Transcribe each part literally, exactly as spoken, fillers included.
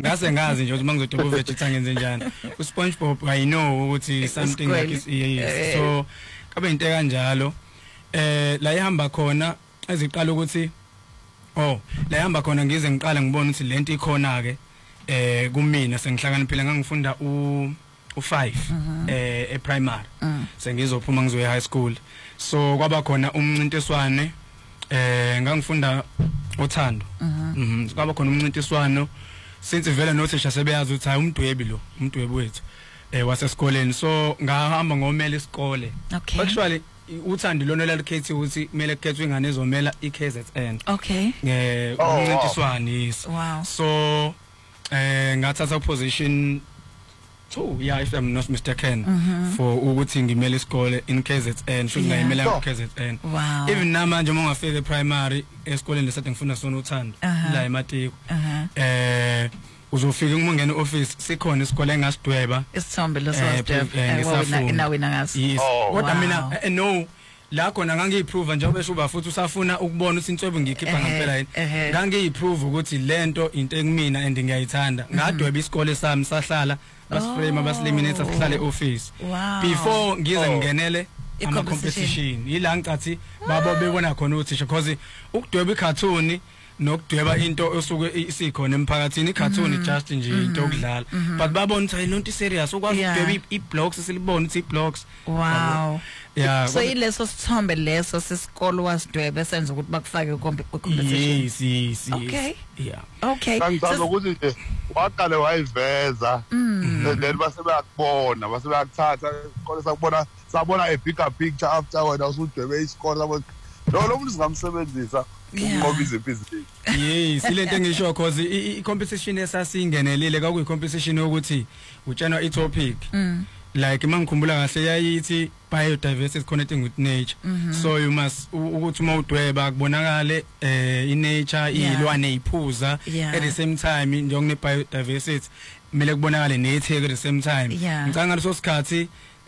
ngase ngazi nje ukuthi mangizodweba uVegeta ngenze njani uSpongeBob I know ukuthi something like yes so kabe into kanjalo eh la ihamba khona eziqala ukuthi oh la ihamba khona ngize ngiqala ngibona ukuthi lento ikhona ke eh kumina sengihlakaniphile ngangifunda u u5 eh eprimary sengizophuma ngizoya high school so kwaba khona umncintiswane eh ngangifunda uthando mhm kwaba khona umncintiswano since vele nothisha sebeyazi ukuthi hayi umdwebi lo umdwebi wethu eh wasesikoleni so ngahamba ngomela isikole actually uthando lona lalukhethi ukuthi kumele kukhethwe ingane ezomela iK Z N okay eh umncintiswane yes so eh ngathatha position two yeah if I'm not mistaken for ukuthi ngimele isikole in K Z N should ngayimela K Z N even namanje mongafika primary esikoleni lesathi ngifunda sona uthando la eMatiko eh uzofika ngingena office sikhona isikole engasidweba isithombe lososidweba na wena ngazi kodwa mina no la khona ngangiyiprove njengoba eshuba futhi usafuna ukubona ukuthi intswebo ngiyikhipha ngempela yini ngangiyiprove ukuthi lento into engimina and ngiyayithanda ngadweba isikole sami sahlala basiframe baseliminate sihlale office before ngize ngingenele ama competition yila ngicathi babo bebona khona uthisha because ukudweba icartoon nokudweba into osuke isikhona emphakathini icartoon just nje into okudlala but babona ukuthi lonto serious ukwazi ukudweba iblocks silibona ukuthi iblocks wow yeah so ileso sithombe leso sesikolo wasidwebe senza ukuthi bakufake competition yes yes okay yeah okay ngicabanga ukuthi nje waqale wayiveza then base bayakubona base bayakuthatha isikole sakubona sabona a bigger picture after wena usudwebe isikole sabona lo lo muntu singamsebenzisa ngoba iziphizi yes ilento engisho cause i competition esasingenelile kwakuyi competition ukuthi utshanwa i topic like mangikhumbula kahle yayithi biodiversity connecting with nature so you must ukuthi uma udweba kubonakale eh i nature ilwane iphuza at the same time njengone biodiversity kumele kubonakale netheke at the same time ngicanga ngaleso sikhathi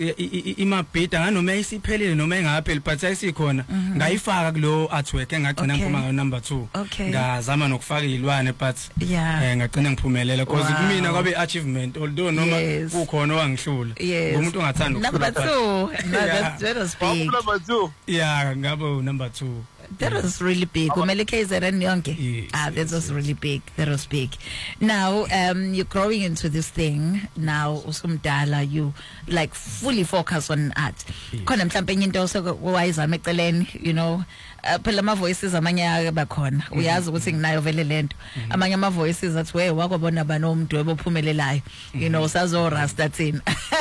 imabhida nganoma isiphelile noma engapheli but ayisikhona ngayifaka kulo artwork engagcina ngiphuma ngayo number two ngazama nokufaka ilwane but eh ngagcina ngiphumelela because kumina kwabe achievement although noma kukhona owangihlula ngomuntu ongathanda number two that was big number two yeah ngabo number two that was really big kumele K Z N yonke ah that was really big that was big now um you're growing into this thing now usumdala you like fully focus on art khona mhlawumbe enye into osewayizama eceleni you know phela ama voices amanye abakhona uyazi ukuthi nginayo vele lento amanye ama voices athi we wakwabona banomdwebo ophumelelayo you know sazo rasta thina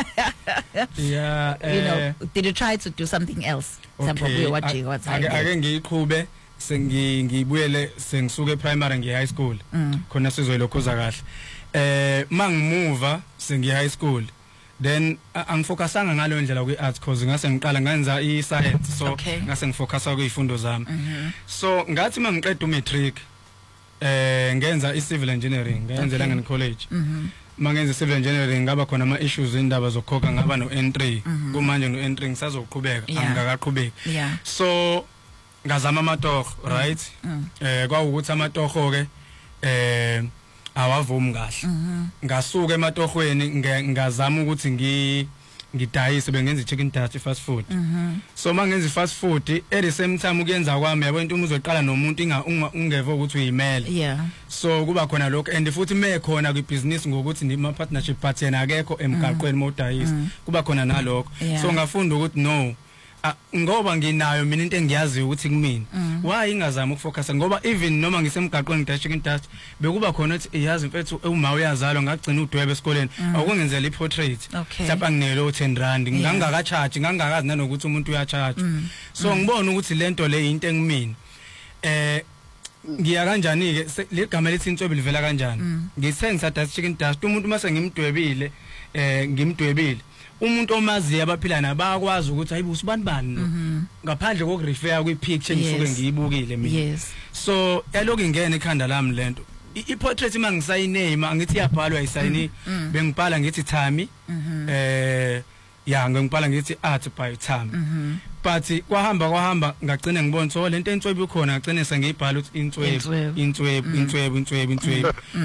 yeah you know did you try to do something else okay what what's ake ngiqhube sengi ngibuyele sengisuke primary ngi high school khona sizoyilokhuza kahle eh mangimuva sengi high school then angifocusanga ngalo ndlela kwi art cause ngase ngiqala ngenza i science so ngase ngifocusa kwizifundo zami so ngathi mangiqeda umatric eh ngenza i civil engineering ngenzela ngene college mangenza civil engineering ngaba khona ama issues indaba zokhokha ngaba no N three kumanje no N three ngisazoqhubeka angakaqhubeki so ngazama amatoho right eh kwaukuthi amatoho ke eh awavumi kahle ngasuka ematohweni ngazama ukuthi ngi ngidayise bengenza chicken dutch fast food so mangenza fast food at the same time ukuyenza kwami yabo into uzoqala nomuntu inga ungeva ukuthi uyimele yeah so kuba khona lokho and futhi mekhona kwibusiness ngokuthi ndima partnership partner akekho emgaqweni modayisa kuba khona nalokho so ngafunda ukuthi no ngoba nginayo mina into engiyazi ukuthi kumina why ingazama ukufocus ngoba even noma ngisemgaqweni ngidashe chicken dutch bekuba khona ukuthi iyazi mfethu uma uyazalwa ngagcina udwebe esikoleni akungenzela iportrait mhlawumbe nginelo ten rand ngangaka charge ngangakazi nanokuthi umuntu uya charge so ngibona ukuthi lento le into engimina eh ngiya kanjani ke legama lethi intswebe livela kanjani ngithenga dashe chicken dutch umuntu mase ngimdwebile eh ngimdwebile umuntu omazi abaphila nabakwazi ukuthi hayibo usibani bani ngaphandle kokurefer kwi-picture ngisuke ngiyibukile mina so yaloku ingene ekhanda lami lento i-portrait mangisayiname angithi iyabhalwa isayini bengibhala ngithi Thami eh ya ngibhala ngithi art by Thami but kwahamba kwahamba ngagcina ngibona so lento entswebu khona ngagcina sengiyibhala ukuthi inswebu inswebu inswebu inswebu inswebu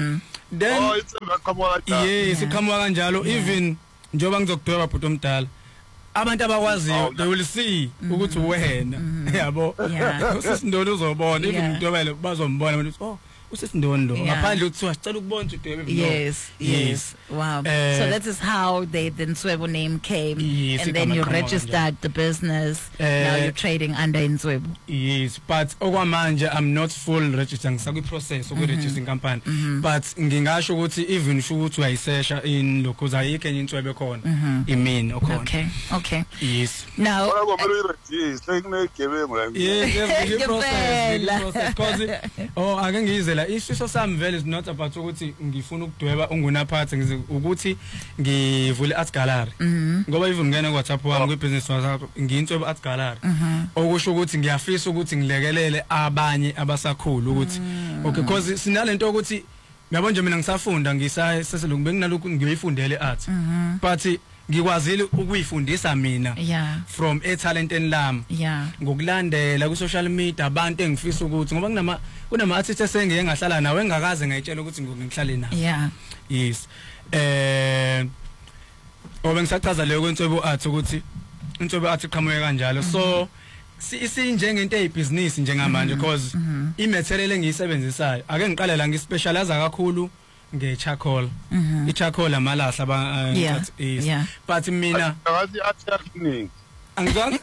then oh it's qhamuka kanjalo yes iqhamuka kanjalo even njoba ngizokudweba bhuti omdala abantu abakwaziyo they will see ukuthi wena yabo usisindoni uzobona even ngidwebele bazombona abantu oh usisindoni lo ngaphandle ukuthiwa sicela ukubona udwebe yes yes wow uh, so that is how they the Nswebo name came yes, and then you registered the business uh, now you're trading under Nswebo yes but okwamanje I'm not full registered ngisakwi process of registering company but ngingasho ukuthi even sho ukuthi uyayisesha in lokho ayikho enye Nswebo khona imini okhona okay okay yes now akomele uregister kunegebengu la yes yes process because oh ake ngiyize isifiso sami vele is not about ukuthi ngifuna ukudweba ungunaphathe ngize ukuthi ngivule art gallery ngoba even ngena ku WhatsApp wami ku business wakho ngiyiNtswebo art gallery okusho ukuthi ngiyafisa ukuthi ngilekelele abanye abasakhulu ukuthi okay because sinalento ukuthi ngiyabo nje mina ngisafunda ngisaseselungu benginalokhu ngiyifundele art but ngikwazile ukuyifundisa mina yeah from a talent enlam yeah ngokulandela ku social media abantu engifisa ukuthi ngoba kunama kunama artists esengeke ngahlala nawe engakaze ngayitshela ukuthi ngihlale nawe yeah yes eh obe ngisachaza leyo kwentswebo art ukuthi inswebo art iqhamuke kanjalo so isinjengento eyibusiness njengamanje because imaterial engiyisebenzisayo ake ngiqale la ngispecialize kakhulu nge-charcoal i-charcoal amalahla ba yes but mina ngathi athi yakhiningi angizange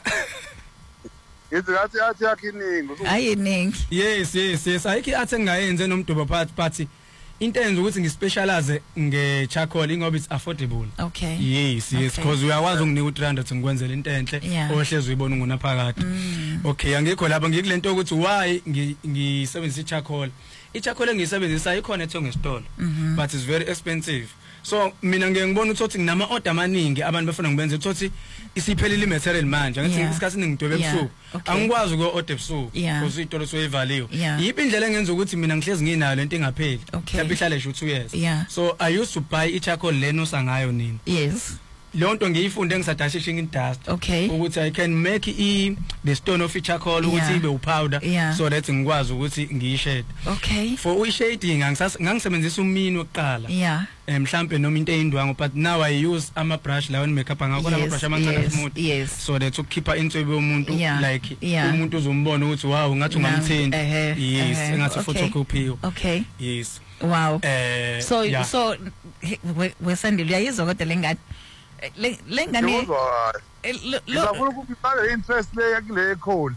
It's ngathi athi yakhiningi ayiningi yes yes yes ayikho athi engayenze nomdubo but but into enza ukuthi ngispecialize nge-charcoal ingoba it's affordable okay yes yes because uyakwazi unginika u-three hundred ngikwenzela into enhle ohlezi uyibona ungunaphakade okay angikho lapha ngikulento ukuthi why ngisebenzisa i-charcoal i-charcoal engiyisebenzisa ikhona ethonga esitolo but it's very expensive so mina ngeke ngibona ukuthi nginama order amaningi abantu bafuna ngibenze ukuthi isiphelile imaterial manje ngathi isikhathi ngidwebe ebusuku angikwazi uku order ebusuku because itolo soyivaliwe yipi indlela engenza ukuthi mina ngihlezi nginayo lento engapheli mhlawumbe ihlale nje two years so I used to buy i-charcoal leno sangayo nini yes lonto ngiyifunde ngisadashishing in dust okay ukuthi I can make i the stone of charcoal ukuthi ibe upowder so that ngikwazi ukuthi ngiyishade okay for uyishading ngangisebenzisa umini wokuqala yeah mhlambe noma into eyindwangu but now I use ama brush lawo makeup ngakho ama brush amancane smooth so that ukukhipha inswebe yomuntu like umuntu uzombona ukuthi wow ngathi ungamthinta yes engathi photocopy okay yes wow so so wesandile uyayizwa kodwa lengane lengane ngifuna ukufaka interest le yakule call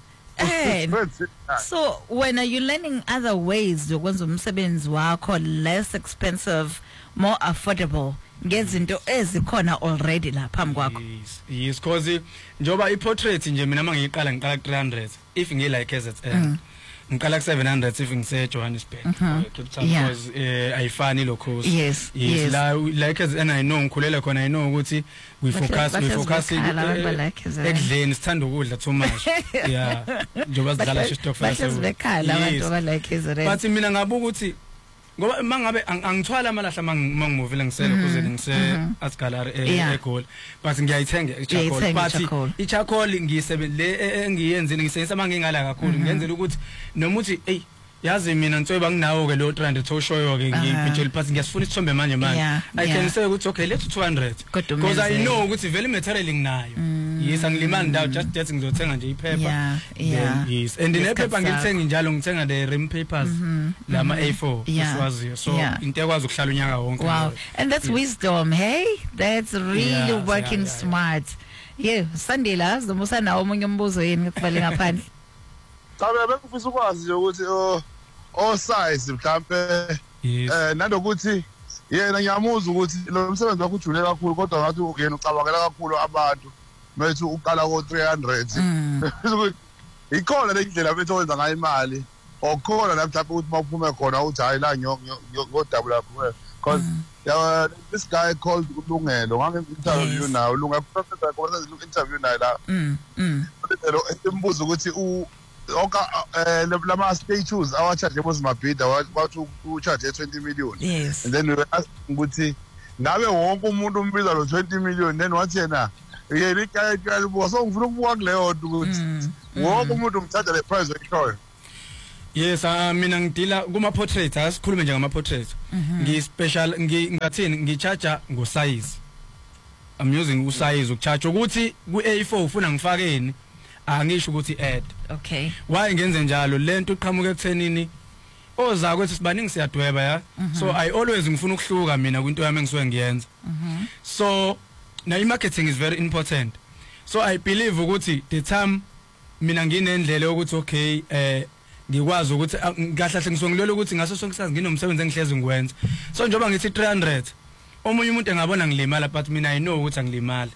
so when are you learning other ways yokwenza umsebenzi wakho less expensive more affordable ngezinto ezikhona already la phambi kwakho yes yes because njoba i-portrait nje mina mangiyiqala ngiqala ku three hundred if ngilike as it's ngiqala ku seven hundred if ngise Johannesburg Cape Town because ayifani lokho yes yes la like as and I know ngikhulela khona I know ukuthi we focus we focus ekudleni sithanda ukudla too much yeah njoba sidlala shi stock fast basebekhala abantu abalike izere but mina ngabuka ukuthi ngoba mangabe angithwala amalahla mangimuvile ngisele kuze ngise art gallery eGoli but ngiyayithenga i-charcoal but i-charcoal ngiyisebenza le engiyenzile ngisebenzisa mangingala kakhulu ngiyenzela ukuthi noma uthi hey yazi mina Nswebo anginawo ke lo three hundred oshoyo ke ngipitshela but ngiyasifuna isithombe manje manje I can say ukuthi okay let's two hundred because I know ukuthi vele material nginayo yes angilimali ndawo just that ngizothenga nje ipaper yes and ne paper ngilithenga njalo ngithenga the rim papers lama A four siwaziyo so into ekwazi ukuhlala unyaka wonke wow and that's wisdom hey that's really working smart yeah Sandile azomusa nawo omunye umbuzo yini ngikubale ngaphandle cha bengifisa ukwazi ukuthi o size mhlambe eh nanokuthi yena ngiyamuza ukuthi lo msebenzi wakho ujule kakhulu kodwa ngathi yena ucabangela kakhulu abantu methi uqala ko three hundred ikhona le ndlela bethu wenza ngayo imali okhona la mhlawumbe ukuthi mawuphume khona uthi hayi la ngodabula lapho because yeah this guy called Lungelo ngange interview nawo Lungelo professor konza interview naye la mm mm lo esimbuza ukuthi u oka lama statues awa charge ebos mabhida wathi u charge twenty million yes and then we asked ukuthi ngabe wonke umuntu umbiza lo twenty million then wathi yena yena ikayikali boso ngifuna ukubuka kuleyo ukuthi wonke umuntu umthatha le price ekhoyo Yes, uh, mina ngidila kuma portraits, asikhulume nje ngama portraits. Ngi special ngingathini ngicharge ngo size. I'm using u size ukucharge ukuthi ku A four ufuna ngifakeni angisho ukuthi add. Okay. Why ngenze njalo lento uqhamuka ekuthenini oza kwethi sibaningi siyadweba ya. So I always ngifuna ukuhluka mina kwinto yami engisuke ngiyenza. So now marketing is very important. So I believe ukuthi the time mina nginendlela ukuthi okay eh ngikwazi ukuthi kahle ngisongilole ukuthi ngaso sonke isazi nginomsebenzi engihlezi ngikwenza. So njoba ngithi three hundred omunye umuntu engabona ngilimala but mina I know ukuthi angilimali.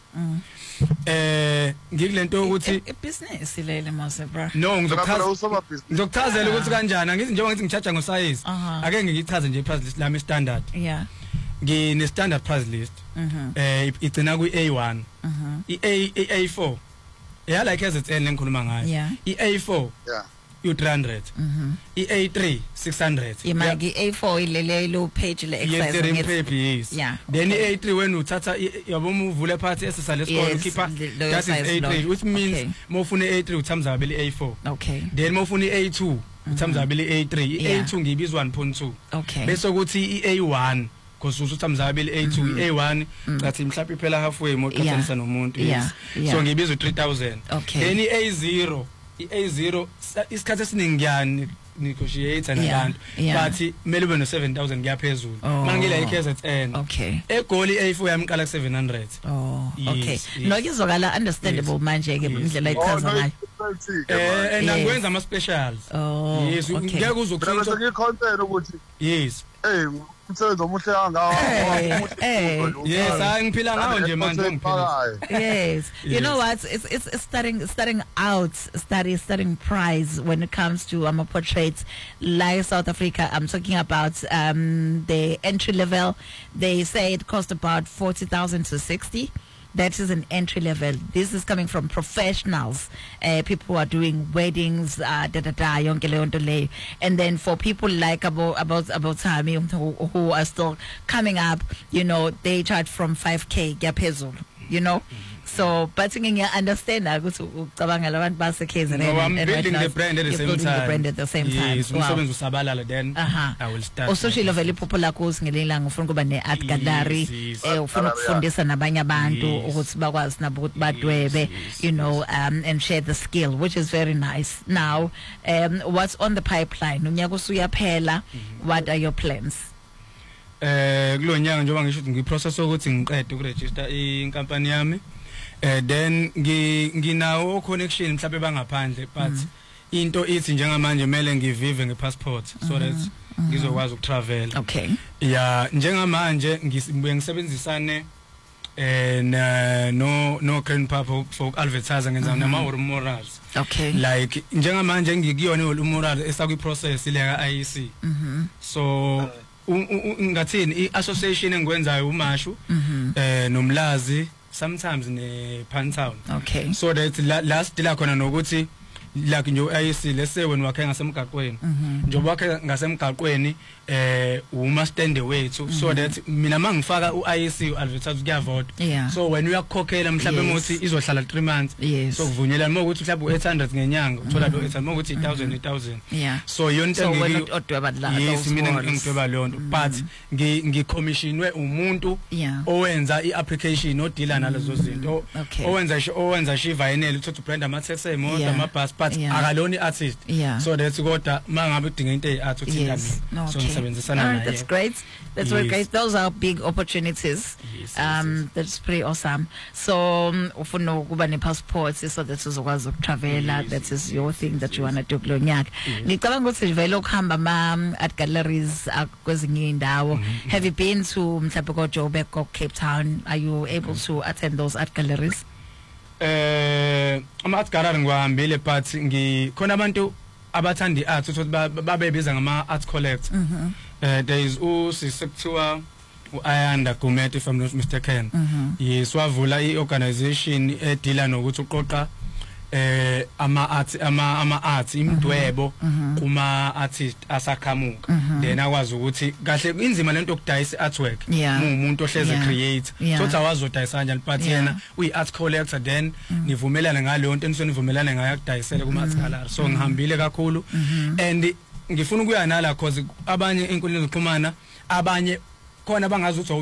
Eh ngikulento ukuthi business lele mase bro. No ngizochaza ngizochazela ukuthi kanjani angithi njengoba ngithi ngicharge ngo size ake ngichaze nje price list lami standard. Yeah. Ngine standard price list. Eh igcina ku A one. I A four. Yeah like as it's end lengikhuluma ngayo. I A four. Yeah. You three hundred. Mhm. I A three six hundred. Imagi A four ilele lo page le exercise ngithi. Yes. Yeah. Then I A three when uthatha yabo uvule part esisale isikole ukhipha that is A three which means mawufuna A three uthamza abeli A four. Okay. Then mawufuna A two uthamza abeli A three. A two ngibizwa one point two. Okay. Bese kuthi I A one because uthamza abeli A two A one ngathi mhlawumbe iphela halfway moqhathanisa nomuntu. Yes. So ngibizwa three thousand. Okay. Then I A zero I A zero isikhathi esiningi ngiyani negotiate nabantu but kumele ube no seven thousand kuyaphezulu mangila I K Z N. Okay. Egoli A four yamqala ku seven hundred. Oh okay. No kuzokala understandable manje ke indlela ayichaza ngayo. Eh and ngikwenza ama specials. Oh. Yes ngeke uzokuthinta. Bese ngicontent ukuthi yes. Eh umsebenzi omuhle kangawo. Eh. Yes, angiphila ngawo nje manje ngiphila. Yes. You know what? It's it's, it's starting starting out starting starting price when it comes to um portraits like South Africa. I'm talking about um the entry level. They say it costs about forty thousand to sixty. That is an entry level. This is coming from professionals, uh, people who are doing weddings, uh, da da da, yonke leyo nto leyo. And then for people like about about about Tami who, who are still coming up, you know, they charge from five K yaphezulu, you know. So, but ngiya understand ukuthi ucabanga labantu base K Z N. No, I'm building the brand at the same time. The brand at the same time. Yes, umsebenzi usabalala then I will start. Usocial very popular course ngelilanga ufuna kuba ne art gallery, eh ufuna ukufundisa nabanye abantu ukuthi bakwazi nabo ukuthi badwebe, you know, um and share the skill, which is very nice. Now, um what's on the pipeline? Unyaka usuyaphela. What are your plans? Eh kulonyaka njengoba ngisho ukuthi ngiprocess ukuthi ngiqede ukuregister inkampani yami. Eh then nginawo connection mhlawumbe bangaphandle but into ithi njengamanje mele ngivive ngepassport so that ngizokwazi ukutravel. Okay. Yeah, njengamanje ngisebenzisane eh no no Green Purple for advertising ngenza nama morals. Okay. Like njengamanje ngikuyona moral esakwi process le ka I E C. Mhm. So ngathini I association engwenzayo uMashu eh nomlazi sometimes ne Pantown. Okay. So that last la khona nokuthi like nje I E C let's say when wakhe ngasemgaqweni njengoba wakhe ngasemgaqweni eh uma stand wethu so that mina mangifaka u I E C advertise kuyavote. So when uyakhokhela mhlawumbe mothi izohlala three months so kuvunyelana mokuthi mhlawumbe u eight hundred ngenyanga uthola lo eight hundred mokuthi one thousand one thousand. So yonke ngi yes mina ngidweba leyo nto but ngi commissionwe umuntu owenza iapplication odila nalezo zinto owenza owenza shivayenele uthatha brand ama taxi emoto ama bus but akaloni artist so that's kodwa mangabe udinga into eart uthinta mina so ngisebenzisana naye. That's great. That's very great. Those are big opportunities. Um that's pretty awesome. So ufuna ukuba ne passport so that uzokwazi ukutravela. That is your thing that you want to do kulo nyaka. Ngicabanga ukuthi vele ukuhamba ama art galleries kwezinye indawo. Have you been to mhlawumbe ko Joburg ko Cape Town? Are you able to attend those art galleries? Eh ama art gallery ngihambile but ngikhona abantu abathandi art ukuthi babebiza ngama art collect. Eh there is uSisekuthiwa uAyanda Gumete if I'm not mistaken. Yes wavula iorganization edila nokuthi uqoqa eh ama art ama ama art imdwebo kuma artist asakhamuka then akwazi ukuthi kahle inzima lento yokudayisa artwork umuntu ohleze create so awazodayisa kanjani but yena uyi art collector then nivumelana ngaleyo nto enizonivumelana ngayo akudayisele kuma art gallery so ngihambile kakhulu and ngifuna ukuya nala cause abanye inkundla zokuxhumana abanye khona bangazi ukuthi